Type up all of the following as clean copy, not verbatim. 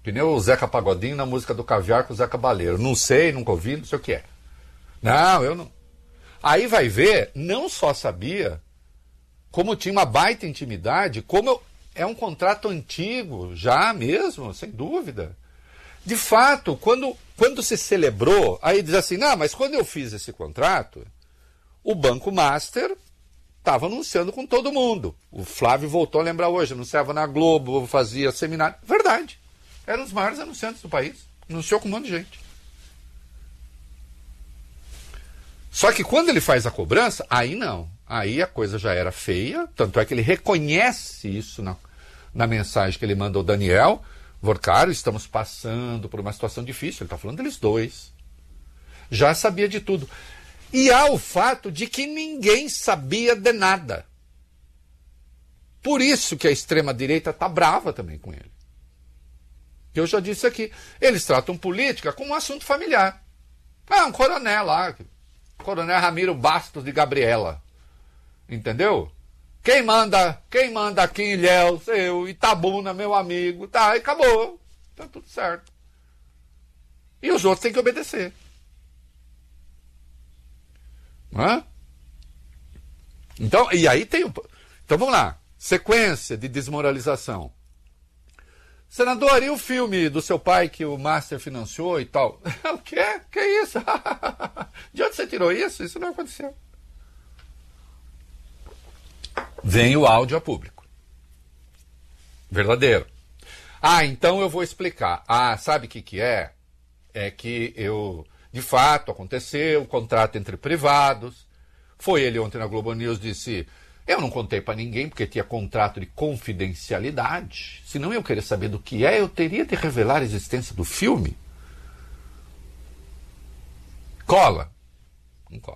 Que nem o Zeca Pagodinho na música do Caviar com o Zé Cabaleiro. Não sei, nunca ouvi, não sei o que é. Não, eu não. Aí vai ver, não só sabia, como tinha uma baita intimidade, é um contrato antigo, já mesmo, sem dúvida. De fato, quando se celebrou, aí diz assim, não, mas quando eu fiz esse contrato, o Banco Master estava anunciando com todo mundo. O Flávio voltou a lembrar hoje, anunciava na Globo, fazia seminário. Verdade. Eram os maiores anunciantes do país. Anunciou com um monte de gente. Só que quando ele faz a cobrança, aí não. Aí a coisa já era feia, tanto é que ele reconhece isso na mensagem que ele manda ao Daniel. Vorcaro, estamos passando por uma situação difícil. Ele está falando deles dois. Já sabia de tudo. E há o fato de que ninguém sabia de nada. Por isso que a extrema-direita está brava também com ele. Eu já disse aqui, eles tratam política como um assunto familiar. Um coronel lá, Coronel Ramiro Bastos de Gabriela. Entendeu? Quem manda aqui em Ilhéus, eu, Itabuna, meu amigo, tá, e acabou. Tá tudo certo. E os outros têm que obedecer. Então, e aí tem então vamos lá. Sequência de desmoralização. Senador, e o filme do seu pai que o Master financiou e tal? O quê? Que é isso? De onde você tirou isso? Isso não aconteceu. Vem o áudio a público. Verdadeiro. Então eu vou explicar. Sabe o que é? É que de fato, aconteceu um contrato entre privados. Foi ele ontem na Globo News, disse... Eu não contei para ninguém porque tinha contrato de confidencialidade. Se não eu queria saber do que eu teria de revelar a existência do filme. Cola. Não cola.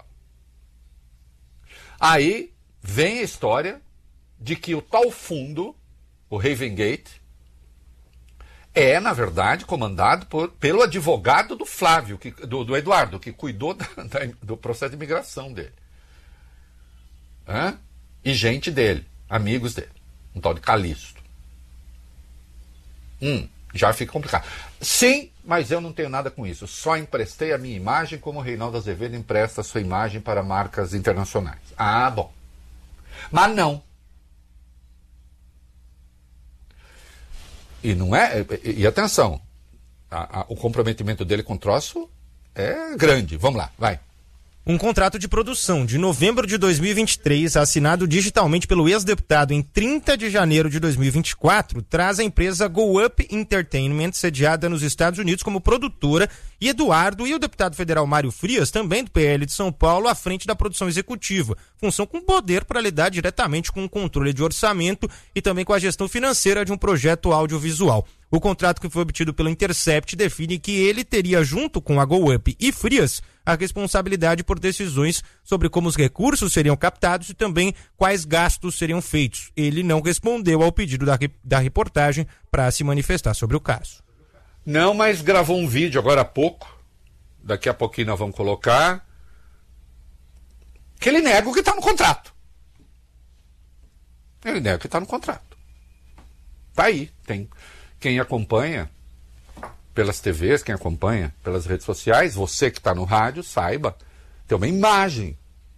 Aí vem a história de que o tal fundo, o Ravengate, é, na verdade, comandado pelo advogado do Flávio, do Eduardo, que cuidou do processo de imigração dele. E gente dele, amigos dele, um tal de Calixto. Já fica complicado. Sim, mas eu não tenho nada com isso. Só emprestei a minha imagem como o Reinaldo Azevedo empresta a sua imagem para marcas internacionais. Bom. Mas não. E não é... E atenção, o comprometimento dele com o troço é grande. Vamos lá, vai. Um contrato de produção de novembro de 2023, assinado digitalmente pelo ex-deputado em 30 de janeiro de 2024, traz a empresa Go Up Entertainment, sediada nos Estados Unidos, como produtora, e Eduardo e o deputado federal Mário Frias, também do PL de São Paulo, à frente da produção executiva, função com poder para lidar diretamente com o controle de orçamento e também com a gestão financeira de um projeto audiovisual. O contrato que foi obtido pelo Intercept define que ele teria, junto com a Go Up e Frias, a responsabilidade por decisões sobre como os recursos seriam captados e também quais gastos seriam feitos. Ele não respondeu ao pedido da reportagem para se manifestar sobre o caso. Não, mas gravou um vídeo agora há pouco, daqui a pouquinho nós vamos colocar, que ele nega o que está no contrato. Ele nega o que está no contrato. Tá aí, tem quem acompanha pelas TVs, quem acompanha pelas redes sociais, você que está no rádio, saiba, tem uma imagem.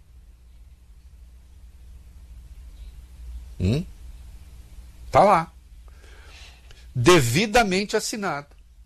Tá lá. Devidamente assinado.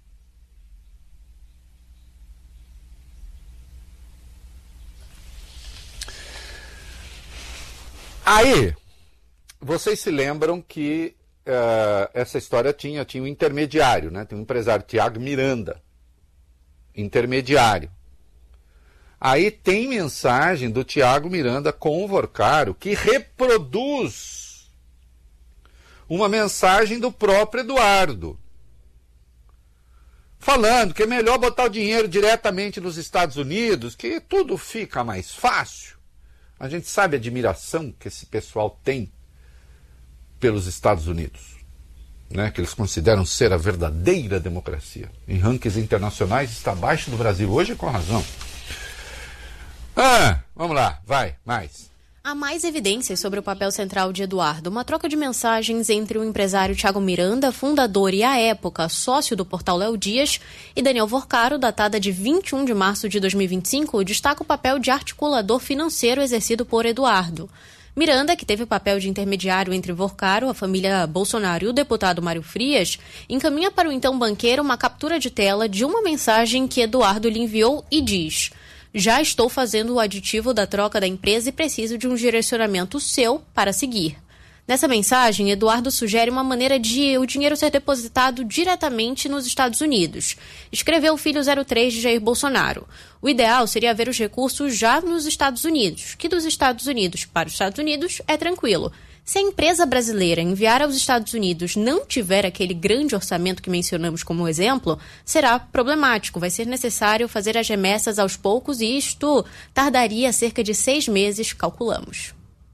Aí, vocês se lembram que essa história tinha um intermediário, né? Tem um empresário, Tiago Miranda, intermediário. Aí tem mensagem do Tiago Miranda com o Vorcaro que reproduz uma mensagem do próprio Eduardo, falando que é melhor botar o dinheiro diretamente nos Estados Unidos, que tudo fica mais fácil. A gente sabe a admiração que esse pessoal tem pelos Estados Unidos, né, que eles consideram ser a verdadeira democracia. Em rankings internacionais está abaixo do Brasil, hoje com razão. Vamos lá, vai, mais. Há mais evidências sobre o papel central de Eduardo. Uma troca de mensagens entre o empresário Thiago Miranda, fundador e, à época, sócio do portal Léo Dias, e Daniel Vorcaro, datada de 21 de março de 2025, destaca o papel de articulador financeiro exercido por Eduardo. Miranda, que teve o papel de intermediário entre Vorcaro, a família Bolsonaro e o deputado Mário Frias, encaminha para o então banqueiro uma captura de tela de uma mensagem que Eduardo lhe enviou e diz: "Já estou fazendo o aditivo da troca da empresa e preciso de um direcionamento seu para seguir." Nessa mensagem, Eduardo sugere uma maneira de o dinheiro ser depositado diretamente nos Estados Unidos. Escreveu o filho 03 de Jair Bolsonaro. O ideal seria ver os recursos já nos Estados Unidos, que dos Estados Unidos para os Estados Unidos é tranquilo. Se a empresa brasileira enviar aos Estados Unidos não tiver aquele grande orçamento que mencionamos como exemplo, será problemático. Vai ser necessário fazer as remessas aos poucos e isto tardaria cerca de 6 meses, calculamos.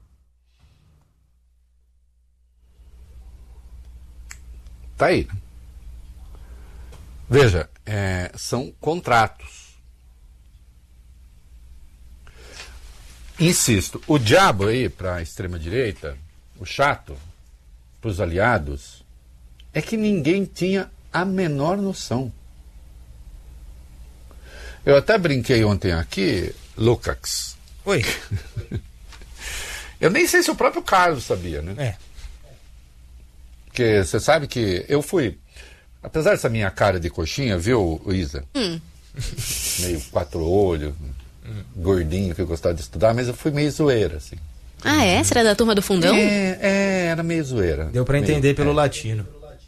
Tá aí. Veja, são contratos. Insisto, o diabo aí para a extrema-direita, o chato, para os aliados, é que ninguém tinha a menor noção. Eu até brinquei ontem aqui, Lukács. Oi. Eu nem sei se o próprio Carlos sabia, né? Porque você sabe que eu fui, apesar dessa minha cara de coxinha, viu, Isa? Meio 4 olhos, gordinho, que eu gostava de estudar, mas eu fui meio zoeira, assim. Ah, é? Você era da turma do fundão? Era meio zoeira. Deu pra entender pelo latino.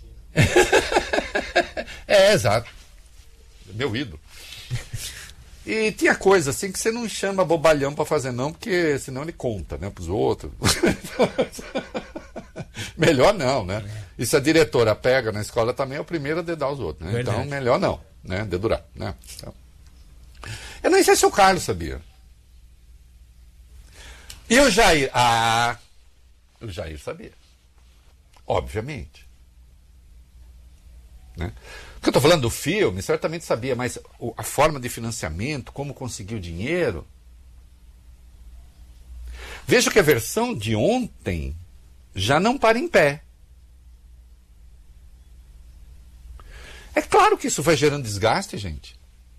Exato. Meu ídolo. E tinha coisa assim que você não chama bobalhão pra fazer não, porque senão ele conta, né, pros outros. Melhor não, né? E se a diretora pega na escola também é o primeiro a dedar os outros, né? Então melhor não, né? Dedurar, né? Então, eu nem sei se o Carlos sabia. E o Jair? O Jair sabia. Obviamente. Né? Porque eu estou falando do filme, certamente sabia, mas a forma de financiamento, como conseguir o dinheiro. Veja que a versão de ontem já não para em pé. É claro que isso vai gerando desgaste, gente.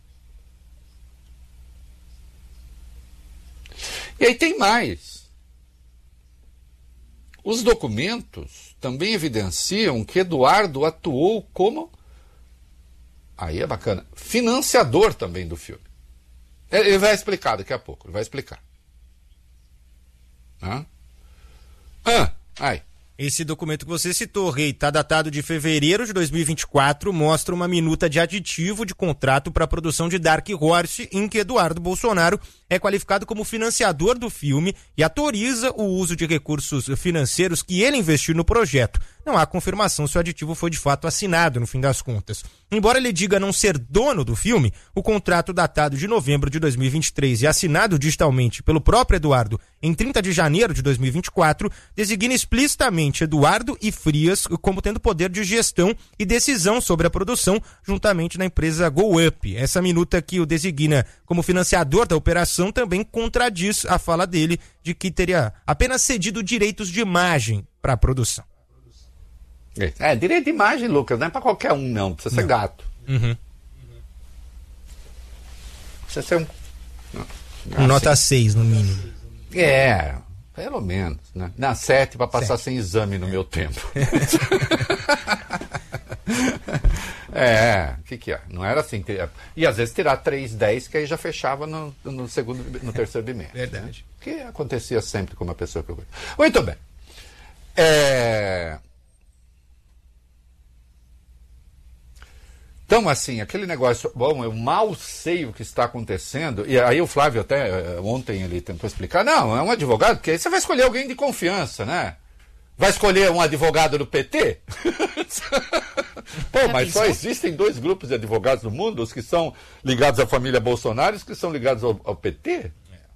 E aí tem mais. Os documentos também evidenciam que Eduardo atuou como, aí é bacana, financiador também do filme. Ele vai explicar daqui a pouco, ele vai explicar. Esse documento que você citou, Rei, está datado de fevereiro de 2024, mostra uma minuta de aditivo de contrato para a produção de Dark Horse, em que Eduardo Bolsonaro é qualificado como financiador do filme e autoriza o uso de recursos financeiros que ele investiu no projeto. Não há confirmação se o aditivo foi de fato assinado no fim das contas. Embora ele diga não ser dono do filme, o contrato datado de novembro de 2023 e assinado digitalmente pelo próprio Eduardo em 30 de janeiro de 2024, designa explicitamente Eduardo e Frias como tendo poder de gestão e decisão sobre a produção, juntamente na empresa GoUp. Essa minuta que o designa como financiador da operação também contradiz a fala dele de que teria apenas cedido direitos de imagem para a produção. Direito de imagem, Lucas, não é pra qualquer um, não. Precisa ser gato. Precisa ser um nota 6, no mínimo. Pelo menos, né? Na 7 pra passar 7. Sem exame no meu tempo. Que é? Não era assim. E às vezes tirar 3,10, que aí já fechava no terceiro bimestre. Verdade. Né? Que acontecia sempre com uma pessoa que eu conheço. Muito bem. Então, assim, aquele negócio, bom, eu mal sei o que está acontecendo, e aí o Flávio até, ontem ele tentou explicar, não, é um advogado, porque aí você vai escolher alguém de confiança, né? Vai escolher um advogado do PT? Pô, mas só existem 2 grupos de advogados no mundo, os que são ligados à família Bolsonaro e os que são ligados ao PT?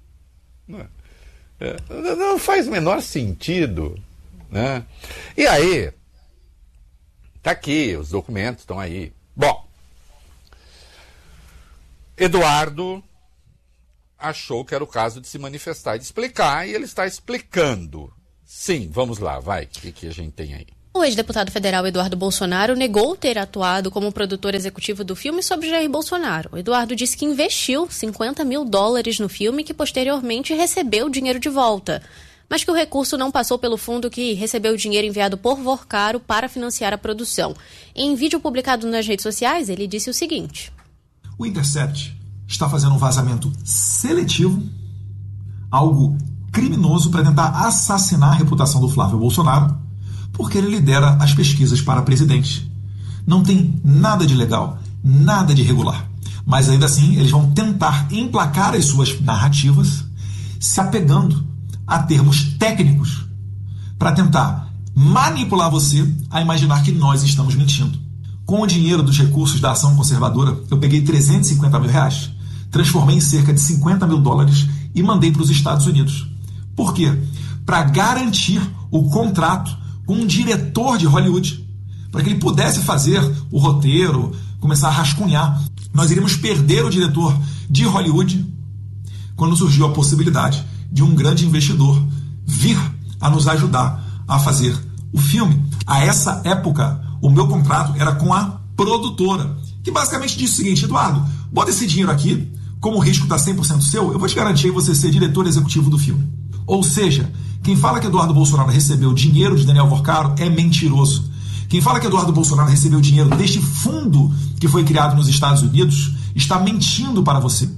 Não faz o menor sentido, né? E aí, tá aqui, os documentos estão aí. Bom, Eduardo achou que era o caso de se manifestar e de explicar, e ele está explicando. Sim, vamos lá, vai, o que a gente tem aí? O ex-deputado federal Eduardo Bolsonaro negou ter atuado como produtor executivo do filme sobre Jair Bolsonaro. O Eduardo disse que investiu $50 mil no filme e que posteriormente recebeu o dinheiro de volta, mas que o recurso não passou pelo fundo que recebeu o dinheiro enviado por Vorcaro para financiar a produção. Em vídeo publicado nas redes sociais, ele disse o seguinte: o Intercept está fazendo um vazamento seletivo, algo criminoso para tentar assassinar a reputação do Flávio Bolsonaro, porque ele lidera as pesquisas para presidente. Não tem nada de legal, nada de irregular. Mas ainda assim, eles vão tentar emplacar as suas narrativas, se apegando a termos técnicos, para tentar manipular você a imaginar que nós estamos mentindo. Com o dinheiro dos recursos da ação conservadora, eu peguei R$350 mil, transformei em cerca de $50 mil e mandei para os Estados Unidos. Por quê? Para garantir o contrato com um diretor de Hollywood, para que ele pudesse fazer o roteiro, começar a rascunhar. Nós iríamos perder o diretor de Hollywood quando surgiu a possibilidade de um grande investidor vir a nos ajudar a fazer o filme. A essa época, o meu contrato era com a produtora, que basicamente disse o seguinte: Eduardo, bota esse dinheiro aqui, como o risco está 100% seu, eu vou te garantir você ser diretor executivo do filme. Ou seja, quem fala que Eduardo Bolsonaro recebeu dinheiro de Daniel Vorcaro é mentiroso. Quem fala que Eduardo Bolsonaro recebeu dinheiro deste fundo que foi criado nos Estados Unidos está mentindo para você.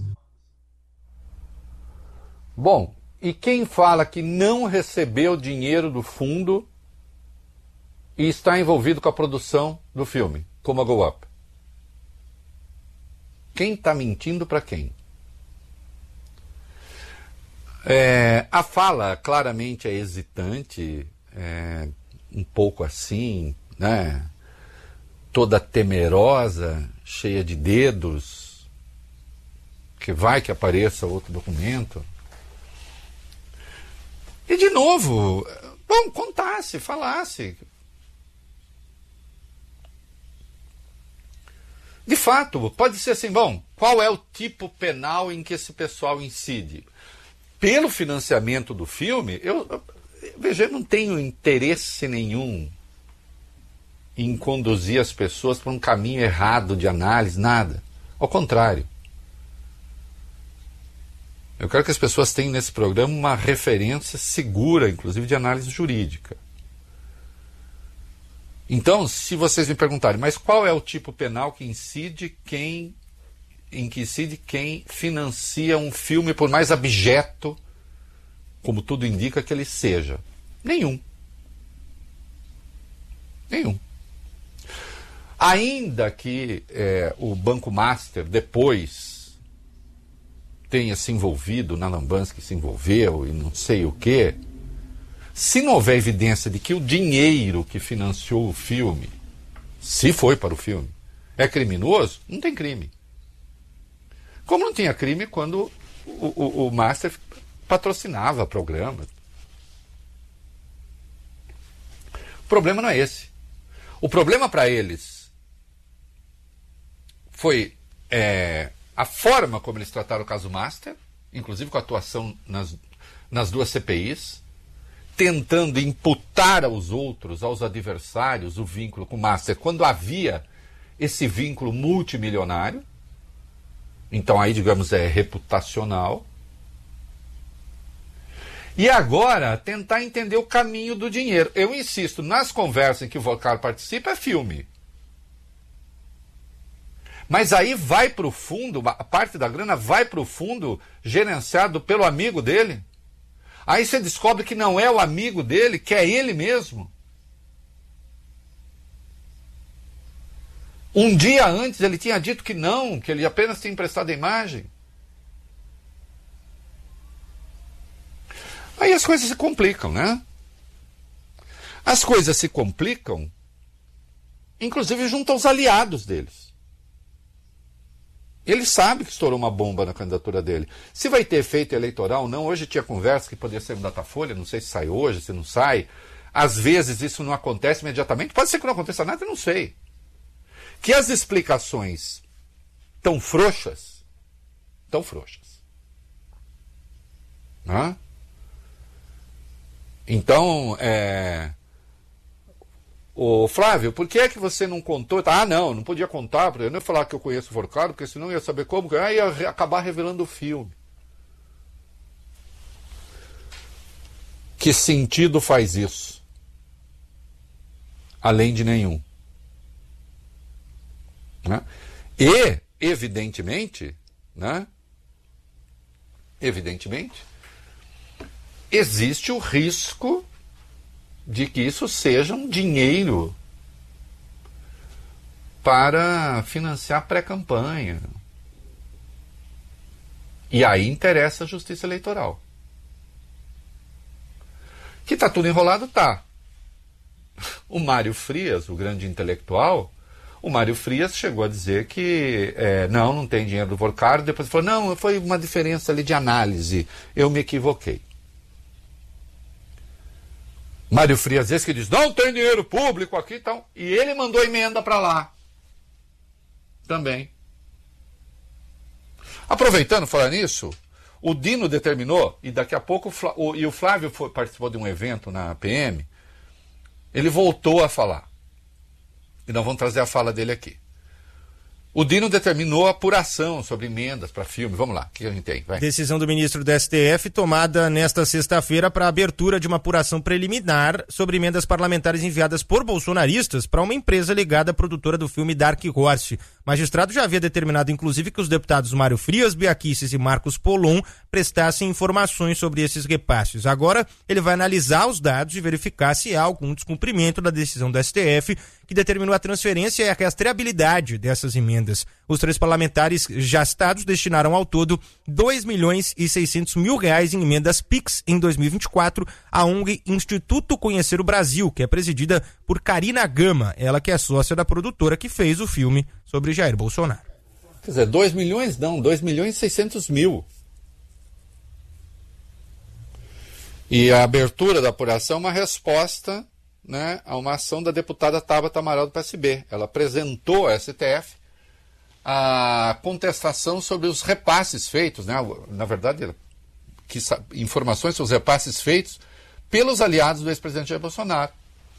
Bom, e quem fala que não recebeu dinheiro do fundo e está envolvido com a produção do filme, como a Go Up? Quem está mentindo para quem? A fala claramente é hesitante, um pouco assim, né? Toda temerosa, cheia de dedos, que vai que apareça outro documento. E de novo, bom, contasse, falasse. De fato, pode ser assim, bom, qual é o tipo penal em que esse pessoal incide? Pelo financiamento do filme, eu não tenho interesse nenhum em conduzir as pessoas para um caminho errado de análise, nada. Ao contrário. Eu quero que as pessoas tenham nesse programa uma referência segura, inclusive de análise jurídica. Então, se vocês me perguntarem, mas qual é o tipo penal que incide quem financia um filme, por mais abjeto, como tudo indica que ele seja? Nenhum. Ainda que o Banco Master depois tenha se envolvido na lambança que se envolveu e não sei o quê, se não houver evidência de que o dinheiro que financiou o filme, se foi para o filme, é criminoso, não tem crime. Como não tinha crime quando o Master patrocinava programas. O problema não é esse. O problema para eles foi a forma como eles trataram o caso Master, inclusive com a atuação nas duas CPIs, tentando imputar aos outros, aos adversários, o vínculo com o Master, quando havia esse vínculo multimilionário. Então aí, digamos, é reputacional. E agora, tentar entender o caminho do dinheiro. Eu insisto, nas conversas em que o Vorcaro participa, é filme. Mas aí vai para o fundo, a parte da grana vai para o fundo gerenciado pelo amigo dele. Aí você descobre que não é o amigo dele, que é ele mesmo. Um dia antes ele tinha dito que não, que ele apenas tinha emprestado a imagem. Aí as coisas se complicam, né? As coisas se complicam, inclusive junto aos aliados deles. Ele sabe que estourou uma bomba na candidatura dele. Se vai ter efeito eleitoral ou não, hoje tinha conversa que poderia ser um Datafolha, não sei se sai hoje, se não sai. Às vezes isso não acontece imediatamente, pode ser que não aconteça nada, eu não sei. Que as explicações tão frouxas, Né? Então, ô Flávio, por que é que você não contou? Ah, não podia contar, eu não ia falar que eu conheço o Vorcaro, porque senão eu ia saber como, aí ia acabar revelando o filme. Que sentido faz isso? Além de nenhum. Né? E, evidentemente, né? Existe o risco de que isso seja um dinheiro para financiar pré-campanha. E aí interessa a Justiça Eleitoral. Que está tudo enrolado, tá. O Mário Frias, o grande intelectual, o Mário Frias chegou a dizer que não tem dinheiro do Vorcaro, depois falou, não, foi uma diferença ali de análise, eu me equivoquei. Mário Frias, esse que diz, não tem dinheiro público aqui e tal, e ele mandou emenda para lá. Também. Aproveitando, falar nisso, o Dino determinou, e daqui a pouco o Flávio participou de um evento na PM, ele voltou a falar. E nós vamos trazer a fala dele aqui. O Dino determinou a apuração sobre emendas para filme. Vamos lá, o que a gente tem? Vai. Decisão do ministro do STF tomada nesta sexta-feira para a abertura de uma apuração preliminar sobre emendas parlamentares enviadas por bolsonaristas para uma empresa ligada à produtora do filme Dark Horse. O magistrado já havia determinado, inclusive, que os deputados Mário Frias, Bia Kicis e Marcos Polon prestassem informações sobre esses repasses. Agora, ele vai analisar os dados e verificar se há algum descumprimento da decisão do STF que determinou a transferência e a rastreabilidade dessas emendas. Os 3 parlamentares já citados destinaram ao todo R$2.600.000 em emendas PIX em 2024 à ONG Instituto Conhecer o Brasil, que é presidida por Karina Gama, ela que é sócia da produtora que fez o filme sobre Jair Bolsonaro. Quer dizer, 2 milhões não, 2.600.000. E a abertura da apuração é uma resposta, né, a uma ação da deputada Tabata Amaral do PSB. Ela apresentou ao STF a contestação sobre os repasses feitos, né, na verdade, informações sobre os repasses feitos pelos aliados do ex-presidente Jair Bolsonaro,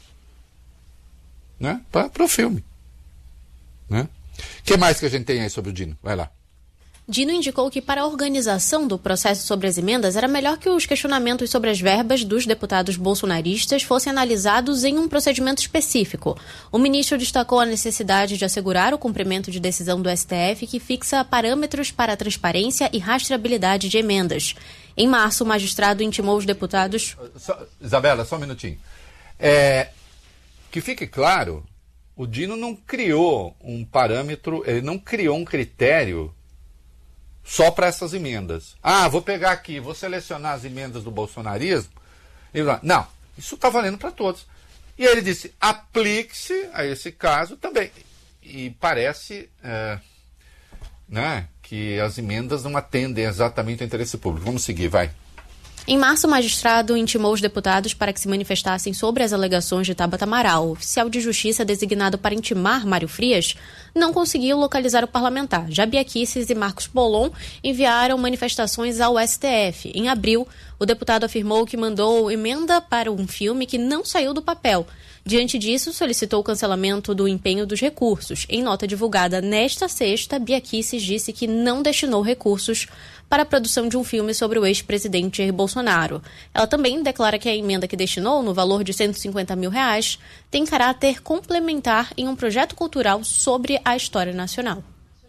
né, para o filme. Né? O que mais que a gente tem aí sobre o Dino? Vai lá. Dino indicou que para a organização do processo sobre as emendas era melhor que os questionamentos sobre as verbas dos deputados bolsonaristas fossem analisados em um procedimento específico. O ministro destacou a necessidade de assegurar o cumprimento de decisão do STF que fixa parâmetros para a transparência e rastreabilidade de emendas. Em março, o magistrado intimou os deputados... Isabela, só um minutinho. Que fique claro, o Dino não criou um parâmetro, ele não criou um critério só para essas emendas. Vou pegar aqui, vou selecionar as emendas do bolsonarismo. Não, isso está valendo para todos. E aí ele disse, aplique-se a esse caso também. E parece né, que as emendas não atendem exatamente ao interesse público. Vamos seguir, vai. Em março, o magistrado intimou os deputados para que se manifestassem sobre as alegações de Tabata Amaral. O oficial de justiça designado para intimar Mário Frias não conseguiu localizar o parlamentar. Já Bia Kicis e Marcos Polon enviaram manifestações ao STF. Em abril, o deputado afirmou que mandou emenda para um filme que não saiu do papel. Diante disso, solicitou o cancelamento do empenho dos recursos. Em nota divulgada nesta sexta, Bia Kicis disse que não destinou recursos para a produção de um filme sobre o ex-presidente Jair Bolsonaro. Ela também declara que a emenda que destinou, no valor de R$150 mil, tem caráter complementar em um projeto cultural sobre a história nacional.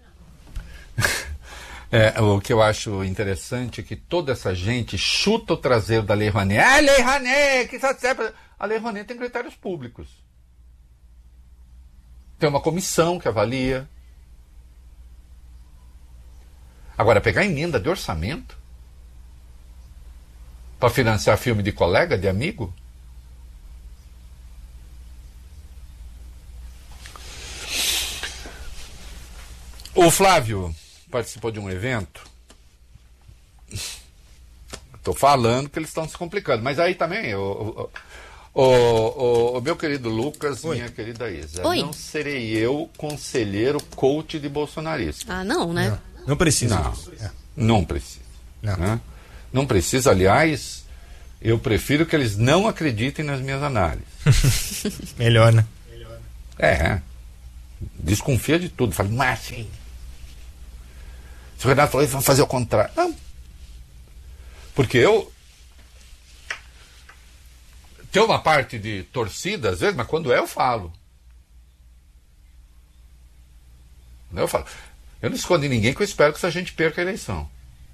O que eu acho interessante é que toda essa gente chuta o traseiro da Lei Rouanet. Lei Rouanet, que está certo. A Lei Rouanet tem critérios públicos. Tem uma comissão que avalia. Agora, pegar emenda de orçamento para financiar filme de colega, de amigo? O Flávio participou de um evento. Estou falando que eles estão se complicando, mas aí também, o meu querido Lucas, Oi. minha querida Isa, Oi. não serei eu conselheiro coach de bolsonarista. Não, né? Não precisa Não, disso. não precisa. Não. Né? Não precisa, aliás, eu prefiro que eles não acreditem nas minhas análises. Melhor, né? Desconfia de tudo. Fala, mas assim, se o Renato falou, vamos fazer o contrário. Não. Porque tem uma parte de torcida, às vezes, mas quando eu falo. Eu não escondo ninguém, que eu espero que essa gente perca a eleição.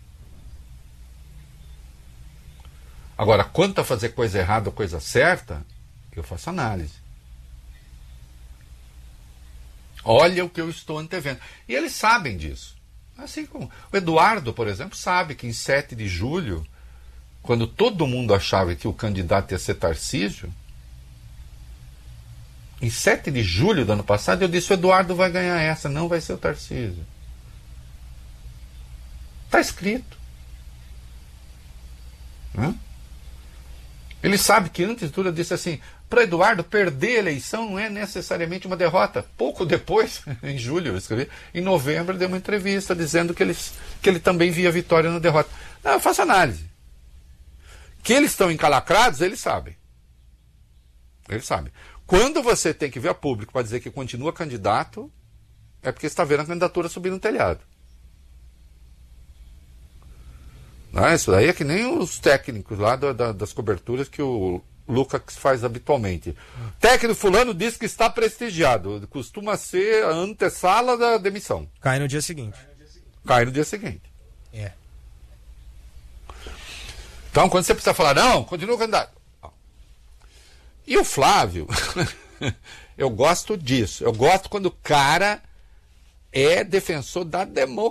Agora, quanto a fazer coisa errada ou coisa certa, eu faço análise. Olha o que eu estou antevendo. E eles sabem disso. Assim como o Eduardo, por exemplo, sabe que em 7 de julho, quando todo mundo achava que o candidato ia ser Tarcísio, em 7 de julho do ano passado, eu disse, o Eduardo vai ganhar essa, não vai ser o Tarcísio. Está escrito. Ele sabe que antes de tudo eu disse assim, para Eduardo, perder a eleição não é necessariamente uma derrota. Pouco depois, em julho, eu escrevi, em novembro ele deu uma entrevista dizendo que ele também via vitória na derrota. Não, eu faço análise. Que eles estão encalacrados, eles sabem. Eles sabem. Quando você tem que vir a público para dizer que continua candidato, é porque você está vendo a candidatura subir no telhado. Não, isso daí é que nem os técnicos lá das coberturas que o Lucas faz habitualmente. Técnico fulano diz que está prestigiado. Costuma ser a antessala da demissão. Cai no dia seguinte. É. Então, quando você precisa falar, não, continua candidato. E o Flávio, eu gosto disso. Eu gosto quando o cara é defensor da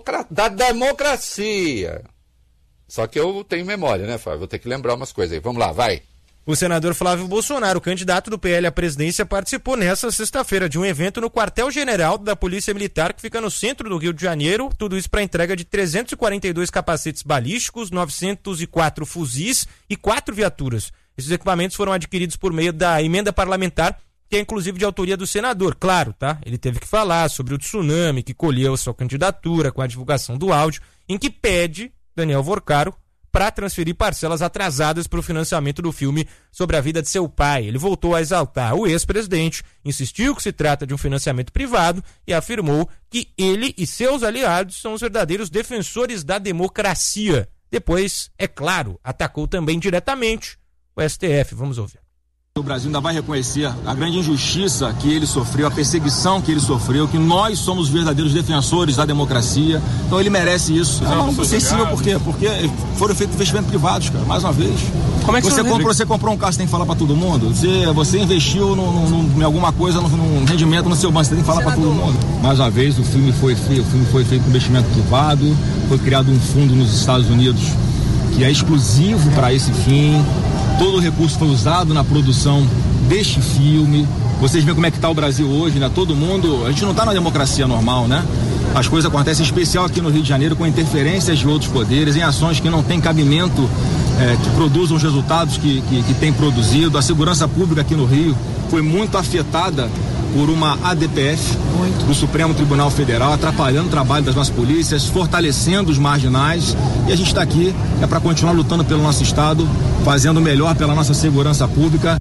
democracia. Só que eu tenho memória, né, Flávio? Vou ter que lembrar umas coisas aí. Vamos lá, vai. O senador Flávio Bolsonaro, candidato do PL à presidência, participou nesta sexta-feira de um evento no quartel-general da Polícia Militar, que fica no centro do Rio de Janeiro. Tudo isso para entrega de 342 capacetes balísticos, 904 fuzis e 4 viaturas. Esses equipamentos foram adquiridos por meio da emenda parlamentar, que é inclusive de autoria do senador. Claro, tá? Ele teve que falar sobre o tsunami que colheu sua candidatura com a divulgação do áudio, em que pede Daniel Vorcaro para transferir parcelas atrasadas para o financiamento do filme sobre a vida de seu pai. Ele voltou a exaltar o ex-presidente, insistiu que se trata de um financiamento privado e afirmou que ele e seus aliados são os verdadeiros defensores da democracia. Depois, é claro, atacou também diretamente o STF. Vamos ouvir. O Brasil ainda vai reconhecer a grande injustiça que ele sofreu, a perseguição que ele sofreu, que nós somos verdadeiros defensores da democracia. Então ele merece isso. É sensível por quê? Porque foram feitos investimentos privados, cara, mais uma vez. Como é que você comprou um carro, você tem que falar para todo mundo? Você investiu em alguma coisa, num rendimento no seu banco, você tem que falar para todo mundo. Mais uma vez, o filme foi feito com investimento privado, foi criado um fundo nos Estados Unidos que é exclusivo para esse fim. Todo o recurso foi usado na produção deste filme. Vocês veem como é que está o Brasil hoje, né? Todo mundo... A gente não está na democracia normal, né? As coisas acontecem, em especial aqui no Rio de Janeiro, com interferências de outros poderes, em ações que não têm cabimento, que produzam os resultados que têm produzido. A segurança pública aqui no Rio foi muito afetada por uma ADPF do Supremo Tribunal Federal, atrapalhando o trabalho das nossas polícias, fortalecendo os marginais, e a gente está aqui para continuar lutando pelo nosso Estado, fazendo o melhor pela nossa segurança pública.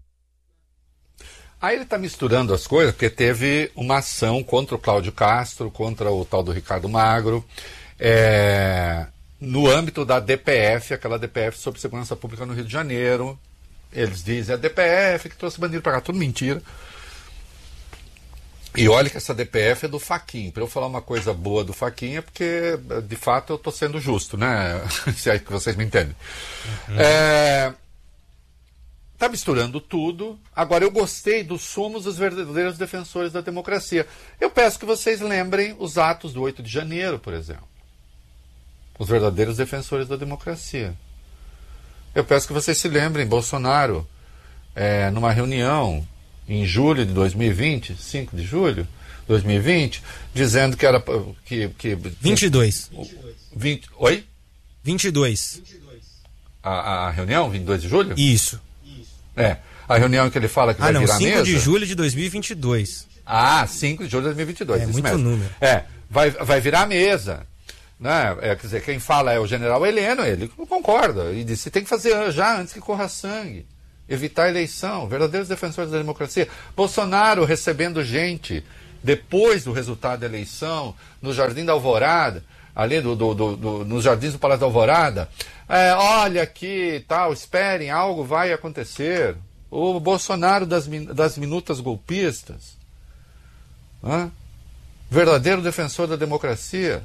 Aí ele está misturando as coisas, porque teve uma ação contra o Cláudio Castro, contra o tal do Ricardo Magro, no âmbito da DPF, aquela DPF sobre segurança pública no Rio de Janeiro. Eles dizem, a DPF que trouxe bandido para cá, tudo mentira. E olha que essa DPF é do Fachin. Para eu falar uma coisa boa do Fachin é porque, de fato, eu estou sendo justo, né? Se é que vocês me entendem. Está misturando tudo. Agora, eu gostei do somos os verdadeiros defensores da democracia. Eu peço que vocês lembrem os atos do 8 de janeiro, por exemplo. Os verdadeiros defensores da democracia. Eu peço que vocês se lembrem, Bolsonaro, numa reunião em julho de 2020, 5 de julho de 2020, dizendo que era... 22. 20, oi? 22. A reunião, 22 de julho? Isso. A reunião em que ele fala que vai virar 5 mesa... de julho de 2022. 5 de julho de 2022. É isso muito mesmo. número. Vai virar mesa. né? Quer dizer, quem fala é o general Heleno, ele concorda e disse: tem que fazer já antes que corra sangue, evitar a eleição, verdadeiros defensores da democracia. Bolsonaro recebendo gente depois do resultado da eleição no Jardim da Alvorada, ali nos jardins do Palácio da Alvorada. Olha aqui, tal, esperem, algo vai acontecer. O Bolsonaro das minutas golpistas, verdadeiro defensor da democracia.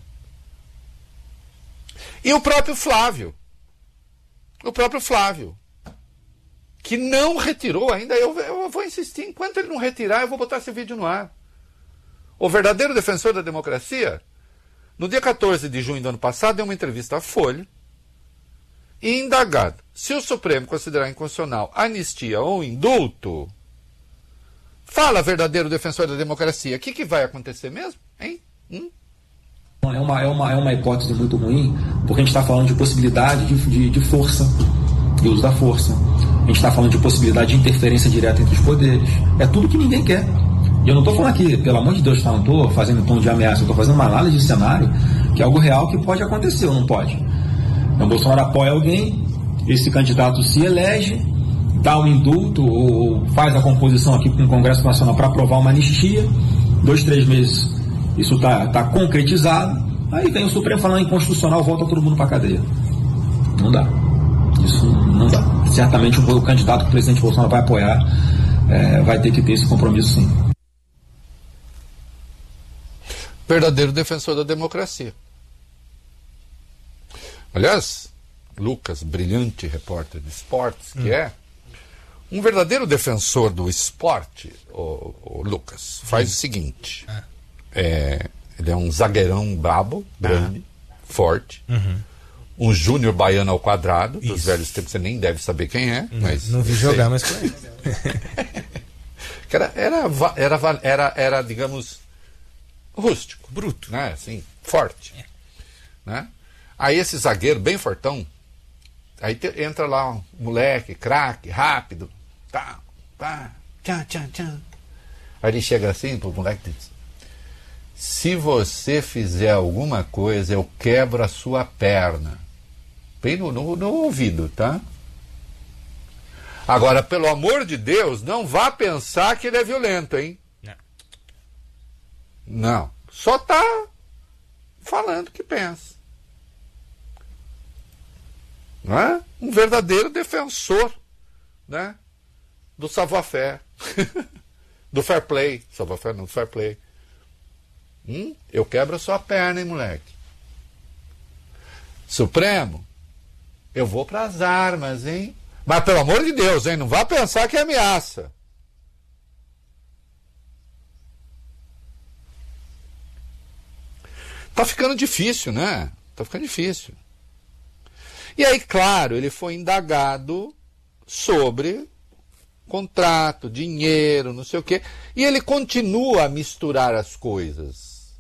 E o próprio Flávio, que não retirou ainda. Eu vou insistir, enquanto ele não retirar, eu vou botar esse vídeo no ar. O verdadeiro defensor da democracia, no dia 14 de junho do ano passado, deu uma entrevista à Folha, e indagado se o Supremo considerar inconstitucional anistia ou indulto, fala, verdadeiro defensor da democracia, o que vai acontecer mesmo? Hein? É uma hipótese muito ruim, porque a gente está falando de possibilidade de força, de uso da força. A gente está falando de possibilidade de interferência direta entre os poderes. É tudo que ninguém quer. E eu não estou falando aqui, pelo amor de Deus, não estou fazendo tom de ameaça, eu estou fazendo uma análise de cenário, que é algo real que pode acontecer ou não pode. Então, Bolsonaro apoia alguém, esse candidato se elege, dá um indulto ou faz a composição aqui com o Congresso Nacional para aprovar uma anistia, 2, 3 meses isso está concretizado, aí vem o Supremo falando inconstitucional, volta todo mundo para a cadeia. Não dá. Isso não dá. Certamente o candidato que o presidente Bolsonaro vai apoiar vai ter que ter esse compromisso, sim. Verdadeiro defensor da democracia. Aliás, Lucas, brilhante repórter de esportes, que é um verdadeiro defensor do esporte, o Lucas, faz o seguinte: ele é um zagueirão brabo, grande, forte, um júnior baiano ao quadrado, dos velhos tempos, você nem deve saber quem é, mas não vi jogar, mas conheço. Que era, digamos, rústico, bruto, né? Assim, forte, né? Aí esse zagueiro bem fortão, aí entra lá um moleque, craque, rápido, tchan. Aí ele chega assim pro moleque e diz: se você fizer alguma coisa, eu quebro a sua perna. Bem no ouvido, tá? Agora, pelo amor de Deus, não vá pensar que ele é violento, hein? Não. Só tá falando o que pensa. Não é? Um verdadeiro defensor, né? Do savoir-faire. Do fair play. Savoir-faire não, do fair play. Eu quebro a sua perna, hein, moleque? Supremo, eu vou para as armas, hein? Mas pelo amor de Deus, hein? Não vá pensar que é ameaça. Tá ficando difícil, né? Tá ficando difícil. E aí, claro, ele foi indagado sobre contrato, dinheiro, não sei o quê. E ele continua a misturar as coisas.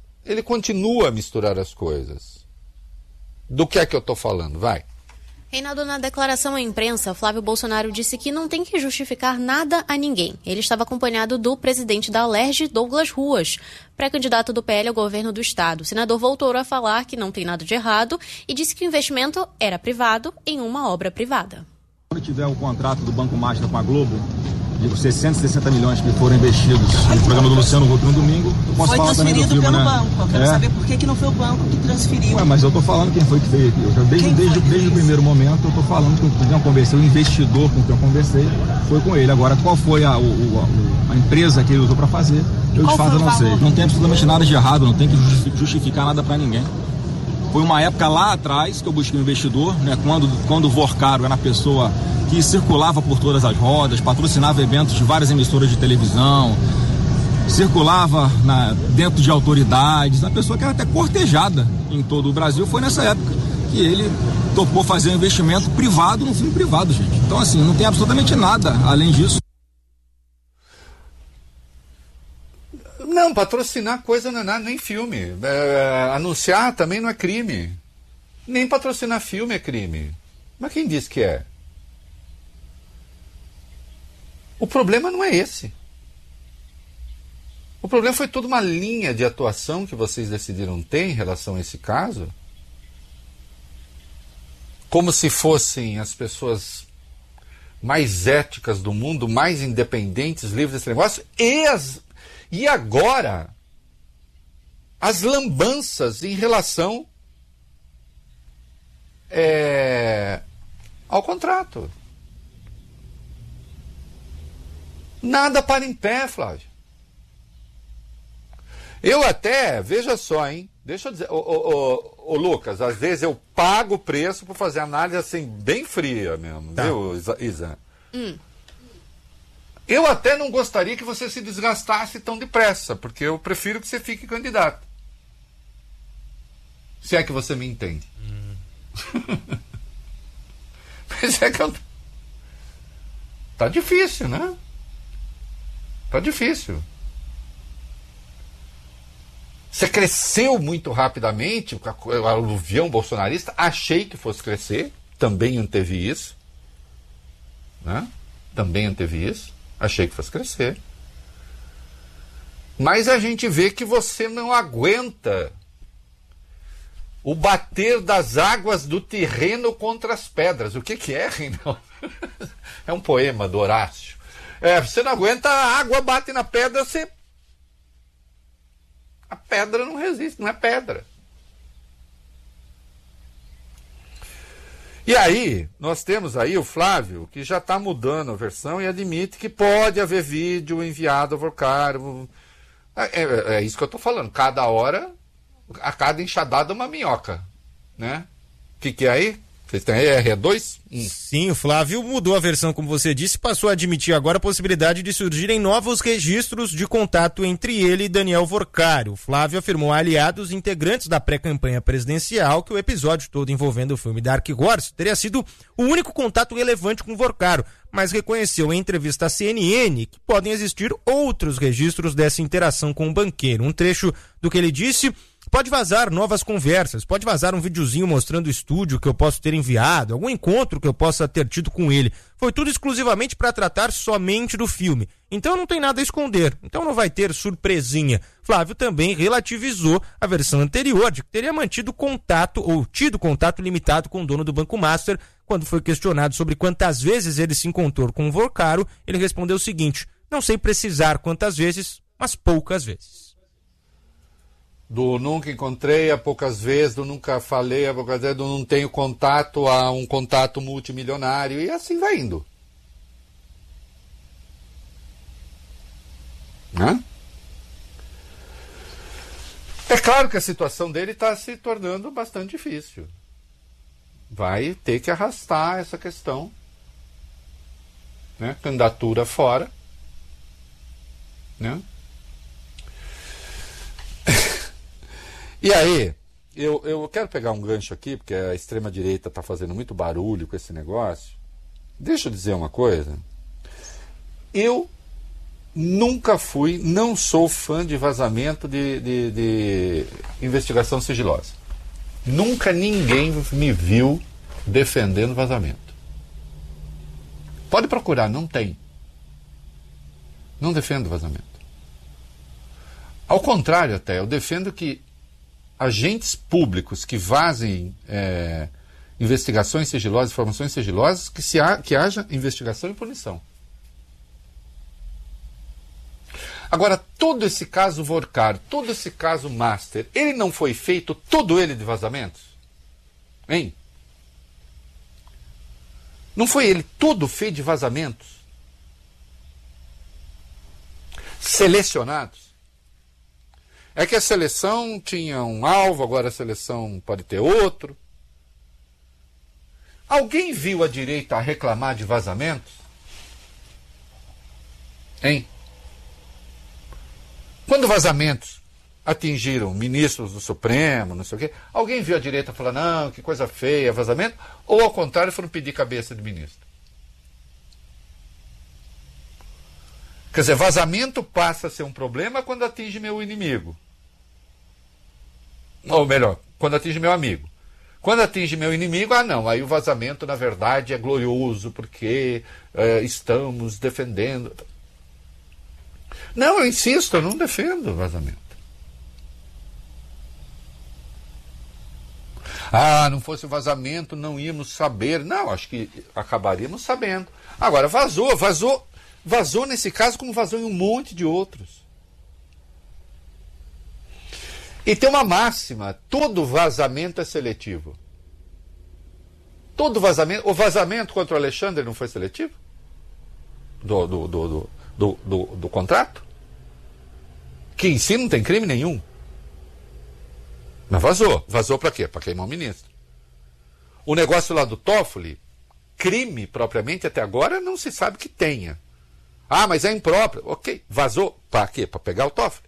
Do que é que eu estou falando? Vai. Reinaldo, na declaração à imprensa, Flávio Bolsonaro disse que não tem que justificar nada a ninguém. Ele estava acompanhado do presidente da Alerj, Douglas Ruas, pré-candidato do PL ao governo do estado. O senador voltou a falar que não tem nada de errado e disse que o investimento era privado em uma obra privada. Quando tiver o contrato do Banco Master com a Globo, de 660 milhões que foram investidos no programa do Luciano Huck no domingo, eu posso falar também do filme, pelo né? banco. Eu quero saber por que não foi o banco que transferiu. Ué, mas eu tô falando quem foi que veio aqui. Desde o primeiro momento, eu tô falando com quem eu conversei, o investidor com quem eu conversei, foi com ele. Agora, qual foi a empresa que ele usou para fazer, eu de fato não sei. Não tem absolutamente nada de errado, não tem que justificar nada para ninguém. Foi uma época lá atrás que eu busquei um investidor, né, quando o Vorcaro era a pessoa que circulava por todas as rodas, patrocinava eventos de várias emissoras de televisão, circulava dentro de autoridades, uma pessoa que era até cortejada em todo o Brasil. Foi nessa época que ele topou fazer um investimento privado num filme privado, gente. Então, assim, não tem absolutamente nada além disso. Não, patrocinar coisa não é nada, nem filme. Anunciar também não é crime. Nem patrocinar filme é crime. Mas quem disse que é? O problema não é esse. O problema foi toda uma linha de atuação que vocês decidiram ter em relação a esse caso, como se fossem as pessoas mais éticas do mundo, mais independentes, livres desse negócio, e agora as lambanças em relação ao contrato. Nada para em pé, Flávio. Eu até, veja só, hein? Deixa eu dizer, ô Lucas, às vezes eu pago o preço por fazer análise assim, bem fria mesmo, tá. Viu, Isa? Eu até não gostaria que você se desgastasse tão depressa, porque eu prefiro que você fique candidato. Se é que você me entende. Mas é que tá difícil, né? Tá difícil. Você cresceu muito rapidamente, o aluvião bolsonarista, achei que fosse crescer, também anteve isso, né? Também anteve isso, achei que fosse crescer. Mas a gente vê que você não aguenta o bater das águas do terreno contra as pedras. O que é, Reinaldo? É um poema do Horácio. Você não aguenta, a água bate na pedra, a pedra não resiste, não é pedra. E aí, nós temos aí o Flávio, que já está mudando a versão e admite que pode haver vídeo enviado ao Vorcaro. É isso que eu estou falando. Cada hora, a cada enxadada, uma minhoca. Né? O que é aí? Vocês têm aí RE2? Sim, o Flávio mudou a versão, como você disse, passou a admitir agora a possibilidade de surgirem novos registros de contato entre ele e Daniel Vorcaro. O Flávio afirmou a aliados integrantes da pré-campanha presidencial que o episódio todo envolvendo o filme Dark Horse teria sido o único contato relevante com Vorcaro, mas reconheceu em entrevista à CNN que podem existir outros registros dessa interação com o banqueiro. Um trecho do que ele disse: pode vazar novas conversas, pode vazar um videozinho mostrando o estúdio que eu posso ter enviado, algum encontro que eu possa ter tido com ele. Foi tudo exclusivamente para tratar somente do filme. Então não tem nada a esconder, então não vai ter surpresinha. Flávio também relativizou a versão anterior de que teria mantido contato ou tido contato limitado com o dono do Banco Master. Quando foi questionado sobre quantas vezes ele se encontrou com o Vorcaro, ele respondeu o seguinte: não sei precisar quantas vezes, mas poucas vezes. Do nunca encontrei a poucas vezes, do nunca falei a poucas vezes, do não tenho contato a um contato multimilionário, e assim vai indo. Né? É claro que a situação dele está se tornando bastante difícil. Vai ter que arrastar essa questão. Né? Candidatura fora. Né? E aí, eu quero pegar um gancho aqui, porque a extrema-direita está fazendo muito barulho com esse negócio. Deixa eu dizer uma coisa. Eu nunca fui, não sou fã de vazamento de investigação sigilosa. Nunca ninguém me viu defendendo vazamento. Pode procurar, não tem. Não defendo vazamento. Ao contrário até, eu defendo que agentes públicos que vazem investigações sigilosas, informações sigilosas, que haja investigação e punição. Agora, todo esse caso Vorcaro, todo esse caso Master, ele não foi feito todo ele de vazamentos? Hein? Não foi ele todo feito de vazamentos? Selecionados? É que a seleção tinha um alvo, agora a seleção pode ter outro. Alguém viu a direita reclamar de vazamentos? Hein? Quando vazamentos atingiram ministros do Supremo, não sei o quê, alguém viu a direita falar, não, que coisa feia, vazamento? Ou ao contrário, foram pedir cabeça de ministro? Quer dizer, vazamento passa a ser um problema quando atinge meu inimigo. Ou melhor, quando atinge meu amigo. Quando atinge meu inimigo, não, aí o vazamento, na verdade, é glorioso, porque estamos defendendo. Não, eu insisto, eu não defendo vazamento. Não fosse o vazamento, não íamos saber. Não, acho que acabaríamos sabendo. Agora, vazou nesse caso como vazou em um monte de outros. E tem uma máxima, todo vazamento é seletivo. Todo vazamento, o vazamento contra o Alexandre não foi seletivo? Do contrato? Que em si não tem crime nenhum. Mas vazou. Vazou para quê? Para queimar o ministro. O negócio lá do Toffoli, crime propriamente até agora não se sabe que tenha. Mas é impróprio. Ok, vazou. Para quê? Para pegar o Toffoli.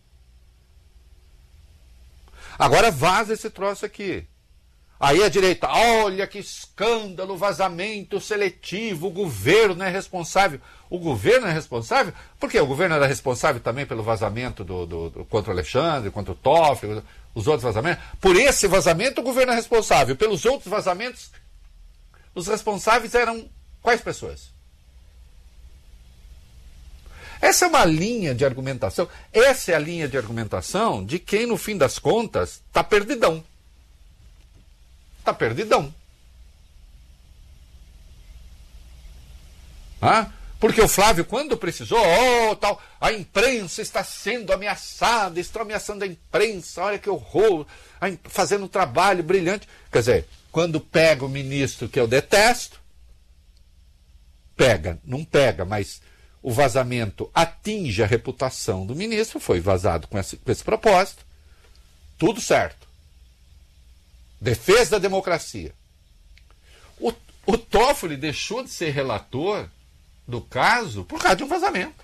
Agora vaza esse troço aqui. Aí a direita, olha que escândalo, vazamento seletivo, o governo é responsável. O governo é responsável? Por quê? O governo era responsável também pelo vazamento contra o Alexandre, contra o Toffoli, os outros vazamentos? Por esse vazamento o governo é responsável. Pelos outros vazamentos, os responsáveis eram quais pessoas? Essa é uma linha de argumentação. Essa é a linha de argumentação de quem, no fim das contas, está perdidão. Está perdidão. Porque o Flávio, quando precisou, tal, a imprensa está sendo ameaçada, estão ameaçando a imprensa, olha que horror, fazendo um trabalho brilhante. Quer dizer, quando pega o ministro que eu detesto, não pega, mas o vazamento atinge a reputação do ministro, foi vazado com esse propósito, tudo certo. Defesa da democracia. O Toffoli deixou de ser relator do caso por causa de um vazamento.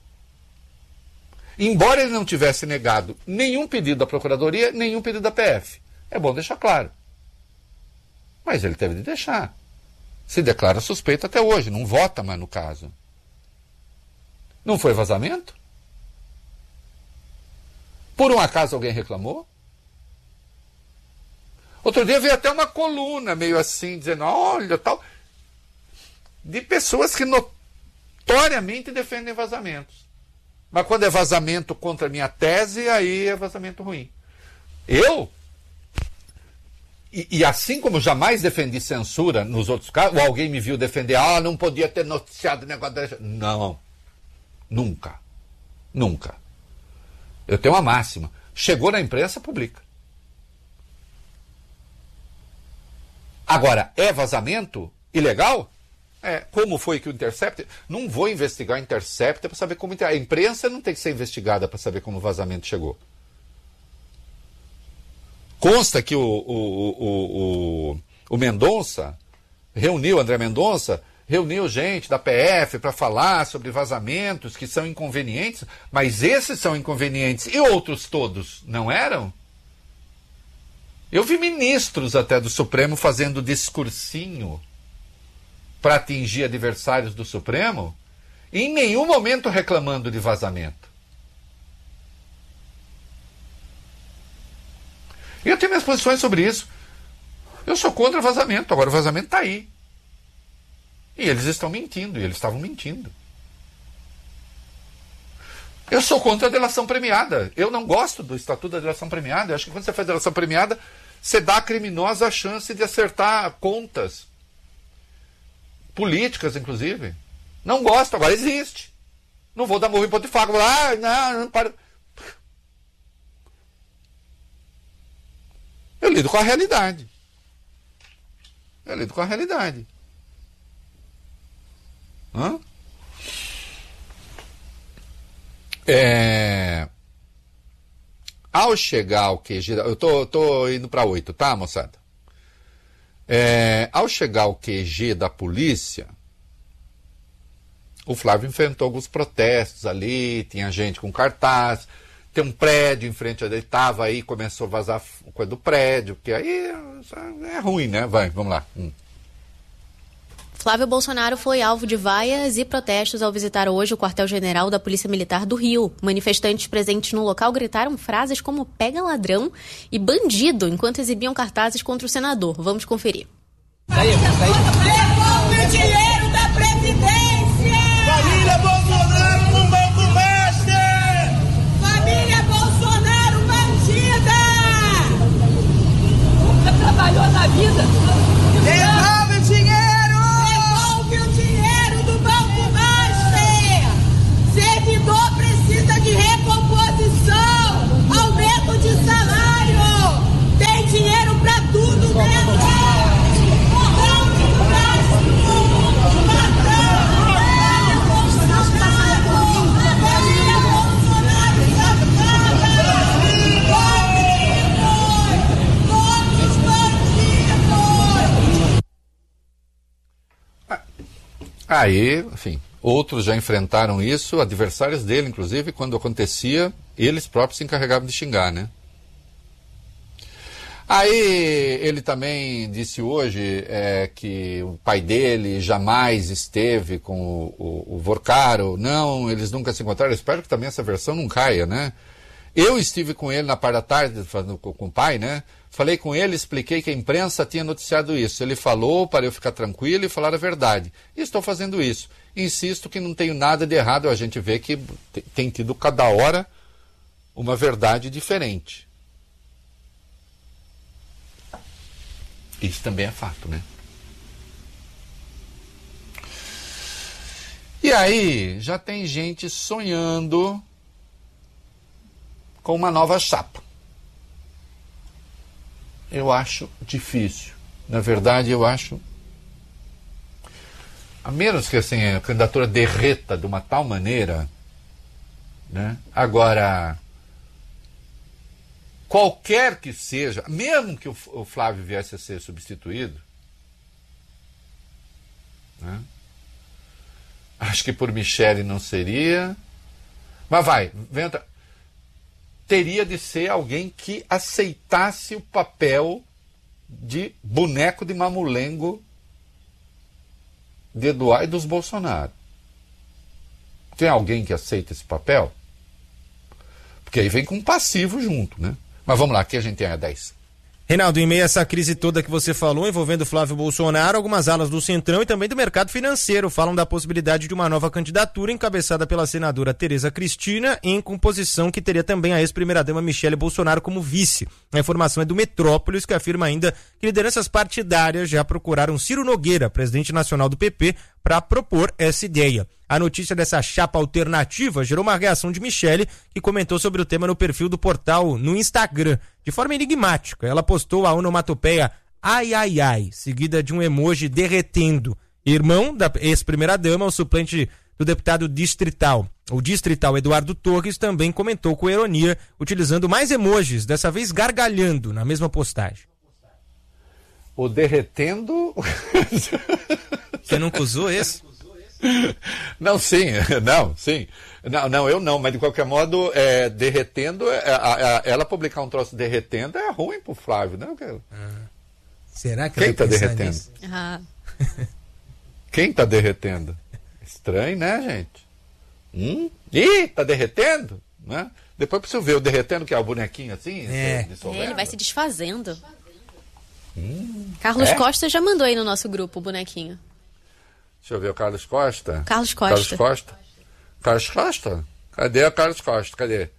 Embora ele não tivesse negado nenhum pedido da Procuradoria, nenhum pedido da PF. É bom deixar claro. Mas ele teve de deixar. Se declara suspeito até hoje, não vota mais no caso. Não foi vazamento? Por um acaso alguém reclamou? Outro dia veio até uma coluna meio assim, dizendo, olha, tal, de pessoas que notoriamente defendem vazamentos. Mas quando é vazamento contra a minha tese, aí é vazamento ruim. E assim como jamais defendi censura nos outros casos, ou alguém me viu defender, não podia ter noticiado o negócio da... Não. Nunca. Nunca. Eu tenho uma máxima. Chegou na imprensa, publica. Agora, é vazamento ilegal? Como foi que o Intercept... Não vou investigar o Intercept para saber como... A imprensa não tem que ser investigada para saber como o vazamento chegou. Consta que o Mendonça André Mendonça reuniu gente da PF para falar sobre vazamentos que são inconvenientes, mas esses são inconvenientes e outros todos não eram? Eu vi ministros até do Supremo fazendo discursinho para atingir adversários do Supremo e em nenhum momento reclamando de vazamento. E eu tenho minhas posições sobre isso. Eu sou contra vazamento, agora o vazamento está aí. E eles estão mentindo, e eles estavam mentindo. Eu sou contra a delação premiada. Eu não gosto do Estatuto da Delação Premiada. Eu acho que quando você faz delação premiada, você dá à criminosa a chance de acertar contas. Políticas, inclusive. Não gosto, agora existe. Não vou dar murro em ponto de faca. Não, para. Eu lido com a realidade. Ao chegar ao QG, eu tô indo para 8, tá, moçada? Ao chegar ao QG da polícia, o Flávio enfrentou alguns protestos ali, tinha gente com cartaz, tem um prédio em frente onde ele estava, aí começou a vazar coisa do prédio, porque aí é ruim, né? Vamos lá. Flávio Bolsonaro foi alvo de vaias e protestos ao visitar hoje o quartel-general da Polícia Militar do Rio. Manifestantes presentes no local gritaram frases como "pega ladrão" e "bandido" enquanto exibiam cartazes contra o senador. Vamos conferir. Devolve o dinheiro da Previdência! Família Bolsonaro no Banco Master! Família Bolsonaro bandida! Nunca trabalhou Aí, enfim, outros já enfrentaram isso, adversários dele, inclusive, quando acontecia, eles próprios se encarregavam de xingar, né? Aí ele também disse hoje que o pai dele jamais esteve com o Vorcaro. Não, eles nunca se encontraram. Eu espero que também essa versão não caia, né? Eu estive com ele na parte da tarde, com o pai, né? Falei com ele, expliquei que a imprensa tinha noticiado isso. Ele falou para eu ficar tranquilo e falar a verdade. E estou fazendo isso. Insisto que não tenho nada de errado. A gente vê que tem tido cada hora uma verdade diferente. Isso também é fato, né? E aí, já tem gente sonhando com uma nova chapa. Eu acho difícil. Na verdade, eu acho... A menos que assim, a candidatura derreta de uma tal maneira, né? Agora... Qualquer que seja, mesmo que o Flávio viesse a ser substituído, né? Acho que por Michele não seria, mas teria de ser alguém que aceitasse o papel de boneco de mamulengo de Eduardo e dos Bolsonaro. Tem alguém que aceita esse papel? Porque aí vem com um passivo junto, né? Mas vamos lá, aqui a gente tem a 10. Reinaldo, em meio a essa crise toda que você falou, envolvendo Flávio Bolsonaro, algumas alas do Centrão e também do mercado financeiro falam da possibilidade de uma nova candidatura encabeçada pela senadora Tereza Cristina, em composição que teria também a ex-primeira-dama Michele Bolsonaro como vice. A informação é do Metrópolis, que afirma ainda que lideranças partidárias já procuraram Ciro Nogueira, presidente nacional do PP, para propor essa ideia. A notícia dessa chapa alternativa gerou uma reação de Michele, que comentou sobre o tema no perfil do portal no Instagram. De forma enigmática, ela postou a onomatopeia ai, ai, ai, seguida de um emoji derretendo. Irmão da ex-primeira-dama, o suplente do deputado distrital, o distrital Eduardo Torres, também comentou com ironia, utilizando mais emojis, dessa vez gargalhando na mesma postagem. O derretendo... Você nunca usou esse? Não, sim. Não, eu não, mas de qualquer modo, derretendo, ela publicar um troço derretendo é ruim pro Flávio, né? Será que quem tá derretendo? Quem tá derretendo? Estranho, né, gente? Ih, tá derretendo? Né? Depois preciso ver o derretendo, que é o bonequinho assim. Ele vai se desfazendo. Carlos Costa já mandou aí no nosso grupo o bonequinho. Deixa eu ver o Carlos Costa. Carlos Costa. Carlos Costa? Cadê o Carlos Costa? Cadê?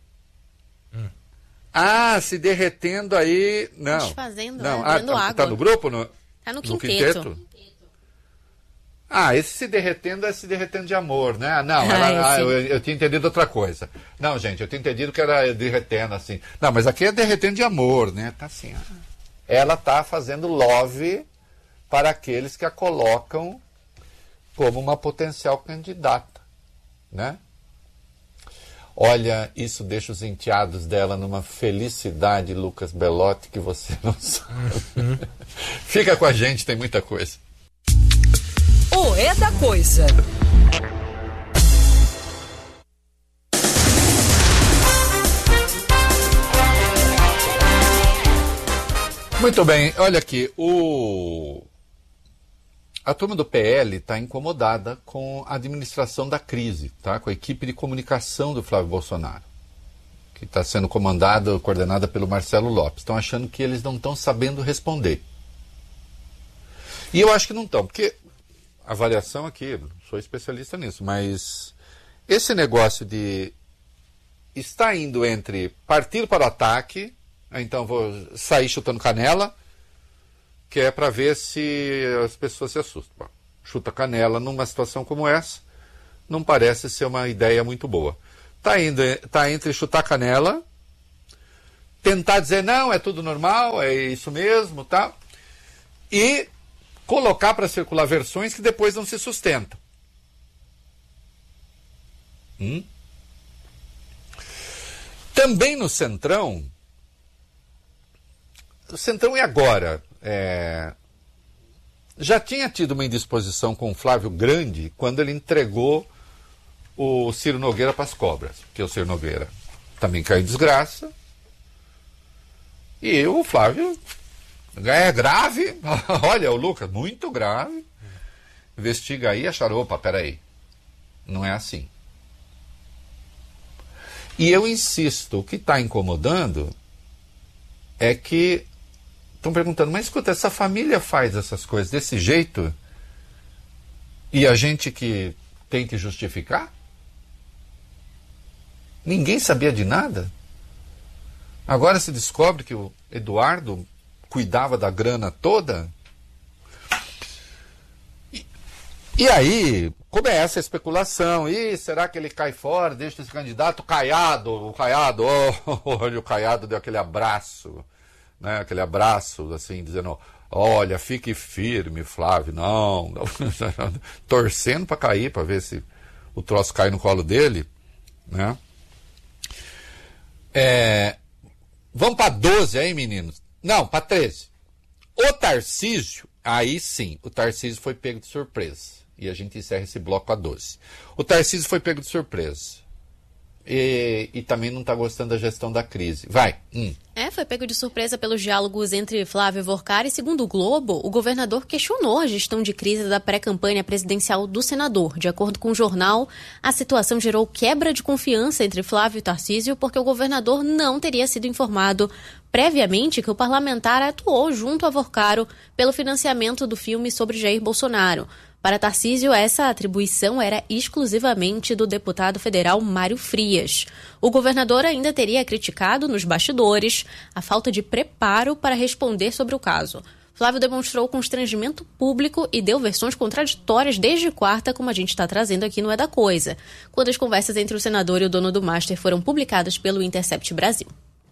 Ah, se derretendo aí... Não. Desfazendo, não. Dando água. Tá no grupo? Tá no quinteto. Ah, esse se derretendo é se derretendo de amor, né? Não, eu tinha entendido outra coisa. Não, gente, eu tinha entendido que era derretendo assim. Não, mas aqui é derretendo de amor, né? Tá assim, ela tá fazendo love para aqueles que a colocam como uma potencial candidata, né? Olha, isso deixa os enteados dela numa felicidade, Lucas Belotti, que você não sabe. Fica com a gente, tem muita coisa. O É da Coisa. Muito bem, olha aqui, a turma do PL está incomodada com a administração da crise, tá? Com a equipe de comunicação do Flávio Bolsonaro, que está sendo coordenada pelo Marcelo Lopes. Estão achando que eles não estão sabendo responder. E eu acho que não estão, porque a avaliação aqui, não sou especialista nisso, mas esse negócio de estar indo entre partir para o ataque, então vou sair chutando canela, que é para ver se as pessoas se assustam. Bom, chuta canela numa situação como essa, não parece ser uma ideia muito boa. Tá entre chutar canela, tentar dizer, não, é tudo normal, é isso mesmo, tá? E colocar para circular versões que depois não se sustentam. Também no Centrão, o Centrão e agora? já tinha tido uma indisposição com o Flávio grande quando ele entregou o Ciro Nogueira para as cobras, porque o Ciro Nogueira também caiu em desgraça. E o Flávio é grave, olha o Lucas, muito grave. Investiga aí e acharam, opa, peraí, não é assim. E eu insisto, o que está incomodando é que estão perguntando, mas escuta, essa família faz essas coisas desse jeito e a gente que tem que justificar? Ninguém sabia de nada? Agora se descobre que o Eduardo cuidava da grana toda? E aí começa a especulação. E será que ele cai fora, deixa esse candidato? O Caiado, olha, o Caiado deu aquele abraço, né? Aquele abraço, assim, dizendo, olha, fique firme, Flávio, não. Torcendo para cair, para ver se o troço cai no colo dele, né? Vamos para 12 aí, meninos? Não, para 13. O Tarcísio, aí sim, o Tarcísio foi pego de surpresa. E a gente encerra esse bloco a 12. O Tarcísio foi pego de surpresa. E também não está gostando da gestão da crise. Vai. Foi pego de surpresa pelos diálogos entre Flávio Vorcar e, segundo o Globo, o governador questionou a gestão de crise da pré-campanha presidencial do senador. De acordo com o jornal, a situação gerou quebra de confiança entre Flávio e Tarcísio porque o governador não teria sido informado previamente que o parlamentar atuou junto a Vorcaro pelo financiamento do filme sobre Jair Bolsonaro. Para Tarcísio, essa atribuição era exclusivamente do deputado federal Mário Frias. O governador ainda teria criticado nos bastidores a falta de preparo para responder sobre o caso. Flávio demonstrou constrangimento público e deu versões contraditórias desde quarta, como a gente está trazendo aqui no É da Coisa, quando as conversas entre o senador e o dono do Master foram publicadas pelo Intercept Brasil.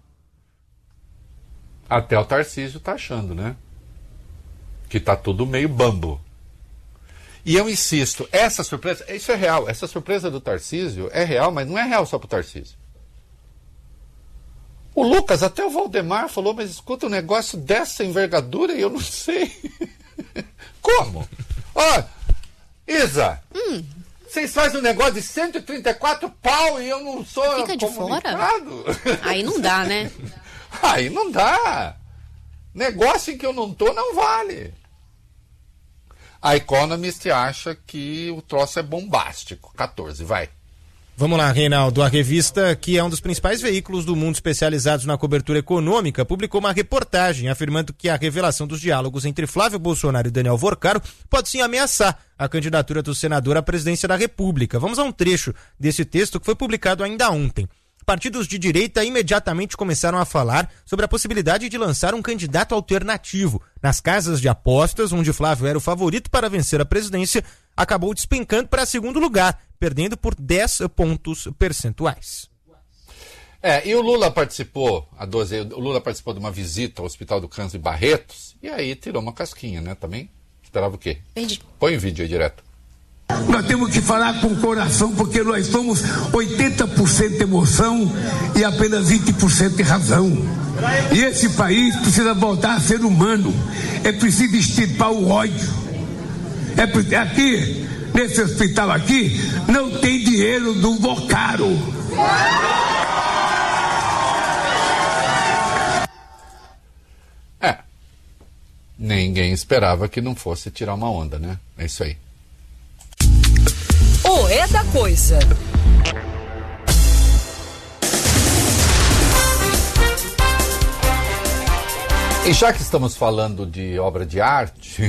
Até o Tarcísio está achando, né? Que está tudo meio bambo. E eu insisto, essa surpresa, isso é real, essa surpresa do Tarcísio é real, mas não é real só para o Tarcísio. O Lucas, até o Valdemar falou, mas escuta, um negócio dessa envergadura e eu não sei. Como? Ó, Isa, vocês fazem um negócio de 134 pau e eu não sou Fica de comunicado? Fora? Aí não dá, né? Aí não dá. Negócio em que eu não tô não vale. A Economist acha que o troço é bombástico. 14, vai. Vamos lá, Reinaldo. A revista, que é um dos principais veículos do mundo especializados na cobertura econômica, publicou uma reportagem afirmando que a revelação dos diálogos entre Flávio Bolsonaro e Daniel Vorcaro pode sim ameaçar a candidatura do senador à presidência da República. Vamos a um trecho desse texto que foi publicado ainda ontem. Partidos de direita imediatamente começaram a falar sobre a possibilidade de lançar um candidato alternativo. Nas casas de apostas, onde Flávio era o favorito para vencer a presidência, acabou despencando para segundo lugar, perdendo por 10 pontos percentuais. E o Lula participou, o Lula participou de uma visita ao Hospital do Câncer de Barretos, e aí tirou uma casquinha, né, também? Esperava o quê? Perdi. Põe o vídeo aí direto. Nós temos que falar com o coração, porque nós somos 80% emoção e apenas 20% de razão. E esse país precisa voltar a ser humano. É preciso extirpar o ódio. Aqui, nesse hospital aqui, não tem dinheiro do Vorcaro. Ninguém esperava que não fosse tirar uma onda, né? É isso aí. O É da Coisa. E já que estamos falando de obra de arte,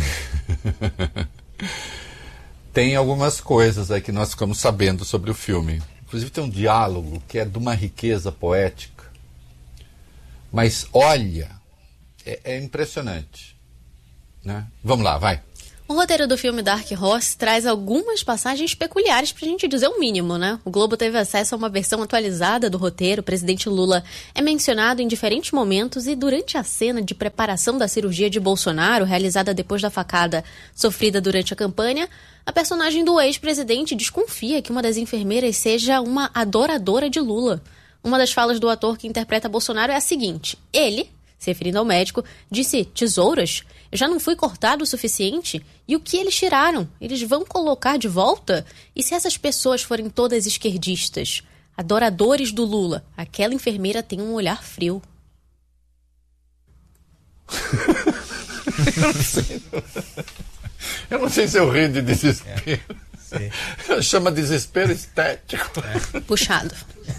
tem algumas coisas aí que nós ficamos sabendo sobre o filme. Inclusive tem um diálogo que é de uma riqueza poética. Mas olha, é impressionante, né? Vamos lá, vai. O roteiro do filme Dark Horse traz algumas passagens peculiares pra gente dizer o mínimo, né? O Globo teve acesso a uma versão atualizada do roteiro. O presidente Lula é mencionado em diferentes momentos e durante a cena de preparação da cirurgia de Bolsonaro, realizada depois da facada sofrida durante a campanha, a personagem do ex-presidente desconfia que uma das enfermeiras seja uma adoradora de Lula. Uma das falas do ator que interpreta Bolsonaro é a seguinte: ele Se referindo ao médico, disse: tesouras? Eu já não fui cortado o suficiente? E o que eles tiraram? Eles vão colocar de volta? E se essas pessoas forem todas esquerdistas, adoradores do Lula, aquela enfermeira tem um olhar frio. Eu não sei se eu rio de desespero. Chama desespero estético. Puxado.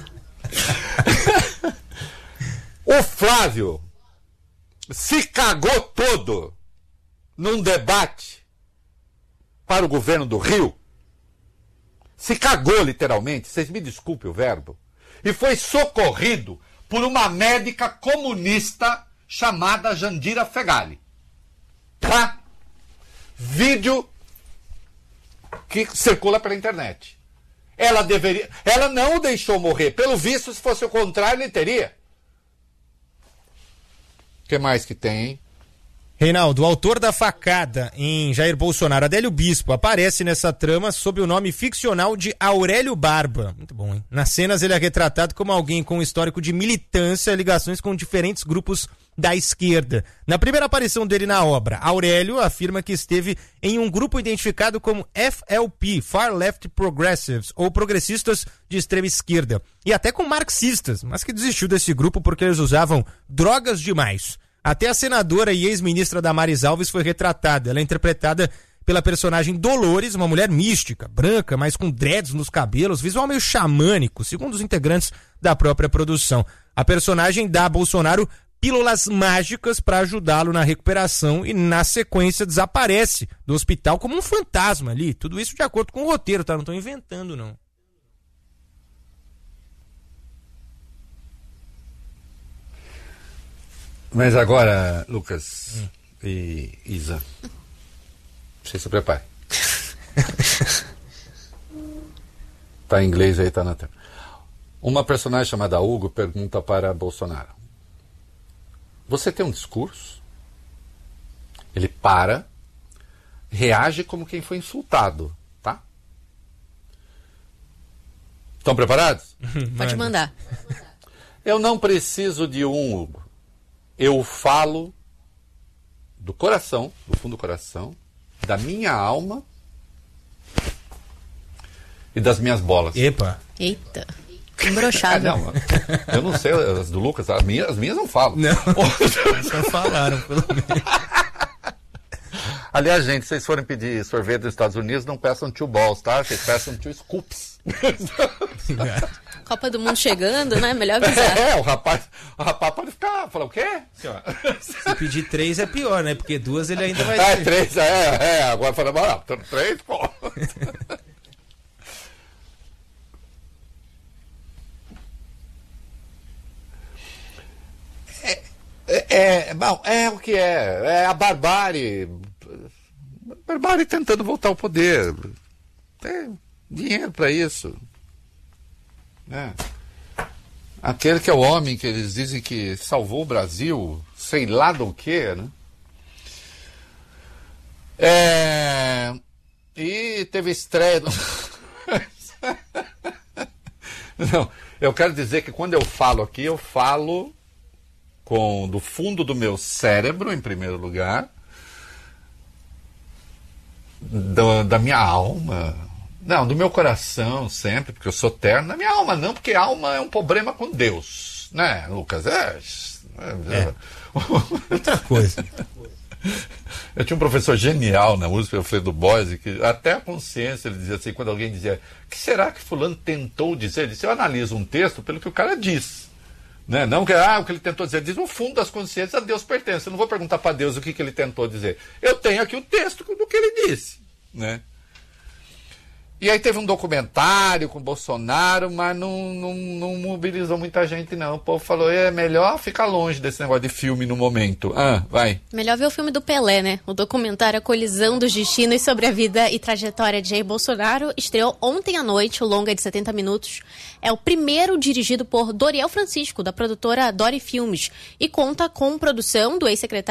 O Flávio se cagou todo num debate para o governo do Rio. Se cagou literalmente, vocês me desculpem o verbo, e foi socorrido por uma médica comunista chamada Jandira Fegali. Tá? Vídeo que circula pela internet. Ela não o deixou morrer. Pelo visto, se fosse o contrário, ele teria. O que mais que tem, hein? Reinaldo, o autor da facada em Jair Bolsonaro, Adélio Bispo, aparece nessa trama sob o nome ficcional de Aurélio Barba. Muito bom, hein? Nas cenas ele é retratado como alguém com um histórico de militância e ligações com diferentes grupos da esquerda. Na primeira aparição dele na obra, Aurélio afirma que esteve em um grupo identificado como FLP, Far Left Progressives, ou progressistas de extrema esquerda, e até com marxistas, mas que desistiu desse grupo porque eles usavam drogas demais. Até a senadora e ex-ministra Damares Alves foi retratada. Ela é interpretada pela personagem Dolores, uma mulher mística, branca, mas com dreads nos cabelos, visual meio xamânico, segundo os integrantes da própria produção. A personagem dá a Bolsonaro pílulas mágicas para ajudá-lo na recuperação e, na sequência, desaparece do hospital como um fantasma ali. Tudo isso de acordo com o roteiro, tá? Não estou inventando, não. Mas agora, Lucas e Isa, você se prepare. Tá em inglês aí, tá na tela. Uma personagem chamada Hugo pergunta para Bolsonaro: você tem um discurso? Ele para, reage como quem foi insultado, tá? Estão preparados? Pode mandar. Eu não preciso de um, Hugo. Eu falo do coração, do fundo do coração, da minha alma e das minhas bolas. Epa! Eita! Embroxado. Não, eu não sei, as do Lucas, as minhas não falam. Não, só falaram, pelo menos. Aliás, gente, se vocês forem pedir sorvete dos Estados Unidos, não peçam two balls, tá? Vocês peçam two scoops. Copa do Mundo chegando, né? Melhor avisar. O rapaz pode ficar, falar o quê? Se pedir 3 é pior, né? Porque 2 ele ainda vai ter. 3, agora fala, 3, pô. Bom, é o que é a barbárie. Barbárie tentando voltar ao poder. Tem dinheiro para isso. Aquele que é o homem que eles dizem que salvou o Brasil, sei lá do que, né? E teve estreia. Não, eu quero dizer que quando eu falo aqui, eu falo do fundo do meu cérebro, em primeiro lugar, da minha alma, não, do meu coração sempre, porque eu sou terno, da minha alma não, porque alma é um problema com Deus, né, Lucas? Outra coisa. Eu tinha um professor genial na USP, Alfredo Boise, que até a consciência, ele dizia assim, quando alguém dizia, o que será que fulano tentou dizer? Ele disse, eu analiso um texto pelo que o cara diz. Né? Não que o que ele tentou dizer, diz no fundo das consciências a Deus pertence. Eu não vou perguntar para Deus o que ele tentou dizer. Eu tenho aqui o texto do que ele disse, né? E aí teve um documentário com o Bolsonaro, mas não mobilizou muita gente, não. O povo falou, é melhor ficar longe desse negócio de filme no momento. Vai. Melhor ver o filme do Pelé, né? O documentário A Colisão dos Destinos sobre a vida e trajetória de Jair Bolsonaro estreou ontem à noite, o longa de 70 minutos. É o primeiro dirigido por Doriel Francisco, da produtora Dori Filmes, e conta com produção do ex-secretário